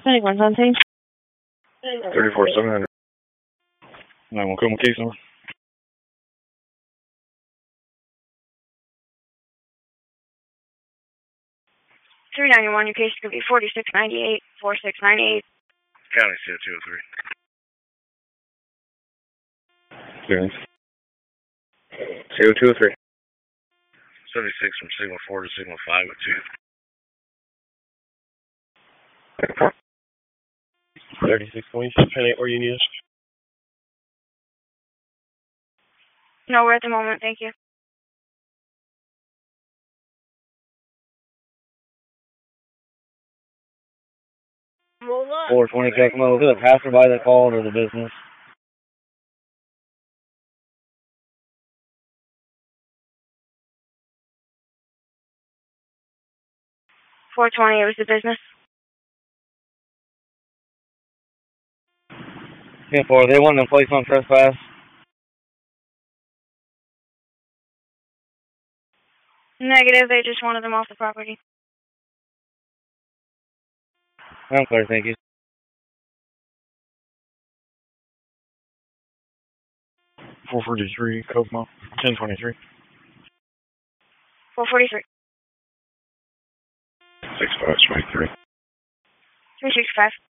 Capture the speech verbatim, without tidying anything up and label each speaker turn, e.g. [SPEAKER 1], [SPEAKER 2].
[SPEAKER 1] Anyone's on scene.
[SPEAKER 2] thirty-four seven hundred. nine one, code case number.
[SPEAKER 1] three ninety-one, your case could be forty-six ninety-eight, forty-six ninety-eight.
[SPEAKER 2] County C O two oh three. Clearance. C O two oh three. seventy-six from signal four to signal five with two. thirty-six twenty, ten eight, where you need us?
[SPEAKER 1] Nowhere at the moment, thank you.
[SPEAKER 3] four twenty Kekmo, is it a passerby that called or the business?
[SPEAKER 1] four twenty, it was the business.
[SPEAKER 3] ten four, they wanted to place on trespass?
[SPEAKER 1] Negative, they just wanted them off the property.
[SPEAKER 3] I'm clear, thank you.
[SPEAKER 2] four forty-three, Kokomo, ten twenty-three.
[SPEAKER 1] four forty-three.
[SPEAKER 2] six five, twenty-three.
[SPEAKER 1] three sixty-five.